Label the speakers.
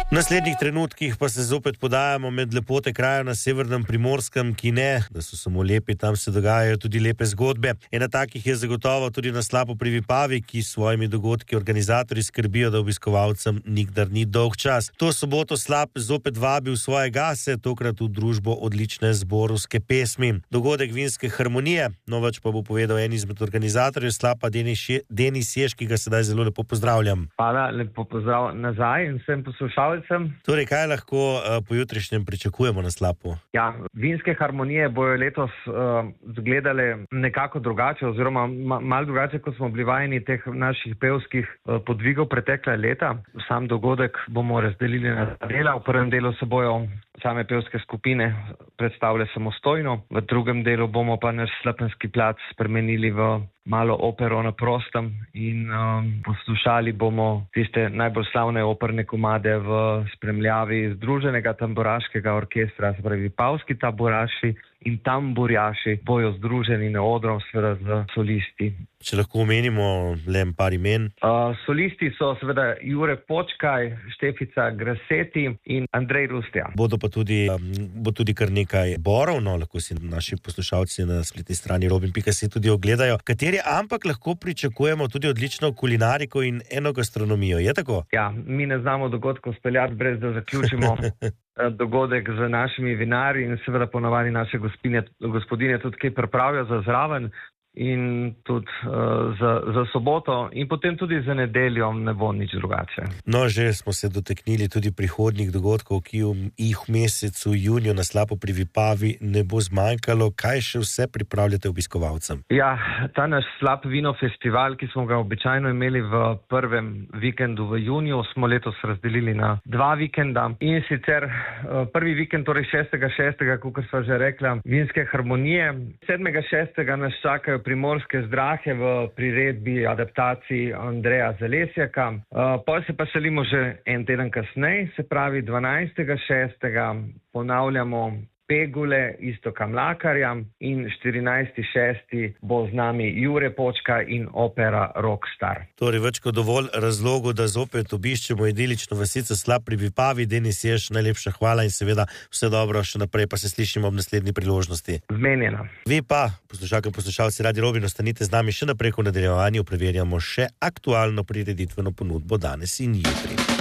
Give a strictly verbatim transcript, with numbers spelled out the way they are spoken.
Speaker 1: V naslednjih trenutkih pa se zopet podajamo med lepote krajev na severnem Primorskem, ki ne, da so samo lepi, tam se dogajajo tudi lepe zgodbe. Ena takih je zagotovo tudi na Slapu pri Vipavi, ki s svojimi dogodki organizatorji skrbijo, da obiskovalcem nikdar ni dolg čas. To soboto Slap zopet vabi v svoje gase, tokrat v družbo odlične zborovske pesmi. Dogodek vinske harmonije, no več pa bo povedal en izmed organizatorjev Slapa, Denis Jež, ki ga sedaj zelo lepo pozdravljam.
Speaker 2: Hvala, lepo pozdrav nazaj in vsem poslušalcem.
Speaker 1: Torej, kaj lahko uh, pojutrišnjem pričakujemo na Slapu?
Speaker 2: Ja, vinske harmonije bojo letos uh, zgledale nekako drugače oziroma ma, malo drugače, kot smo bili vajeni teh naših pevskih uh, podvigov pretekla leta. Sam dogodek bomo razdelili na dela. V prvem delu se bojo same pevske skupine predstavlja samostojno, v drugem delu bomo pa naš slapenski plac spremenili v malo opero na prostem in um, poslušali bomo tiste najbolj slavne operne komade v spremljavi Združenega tamburaškega orkestra, se pravi Vipavski tamburaši in tamburjaši bojo združeni na odru seveda z solisti.
Speaker 1: Če lahko omenimo le par imen.
Speaker 2: Uh, solisti so seveda Jure Počkaj, Štefica Graseti in Andrej Rustja.
Speaker 1: Bodo pa tudi, bo tudi kar nekaj borov, no lahko si naši poslušalci na spletni strani robin pika si tudi ogledajo, kateri ampak lahko pričakujemo tudi odlično kulinariko in enogastronomijo, je tako?
Speaker 2: Ja, mi ne znamo dogodkov speljati brez da zaključimo dogodek z našimi vinarji in seveda ponavadi naše gospine, gospodine tudi kaj pripravijo za zraven in tudi uh, za, za soboto in potem tudi za nedeljo ne bo nič drugače.
Speaker 1: No, že smo se dotaknili tudi prihodnjih dogodkov, ki jih v mesecu juniju na Slapu pri Vipavi ne bo zmanjkalo. Kaj še vse pripravljate obiskovalcem?
Speaker 2: Ja, ta naš Slap vino festival, ki smo ga običajno imeli v prvem vikendu v juniju, smo letos razdelili na dva vikenda in sicer uh, prvi vikend, torej šestega šestega, kot sva že rekla, vinske harmonije. sedmega šestega nas čakajo primorske zdrahe v priredbi adaptaciji Andreja Zalesjaka. Uh, Potem se pa selimo že en teden kasneje, se pravi dvanajstega šestega ponavljamo Pegule Iztoka Mlakarja in štirinajstega šestega bo z nami Jure Počka in opera Rockstar.
Speaker 1: Torej, več kot dovolj razlogov, da zopet obiščemo idilično vasico Slap pri Vipavi. Denis Jež, najlepša hvala in seveda vse dobro še naprej, pa se slišimo ob naslednji priložnosti.
Speaker 2: Zmenjeno.
Speaker 1: Vi pa, poslušalke in poslušalci Radio Robin, ostanite z nami še naprej, ko v nadaljevanju preverjamo še aktualno prireditveno ponudbo danes in jutri.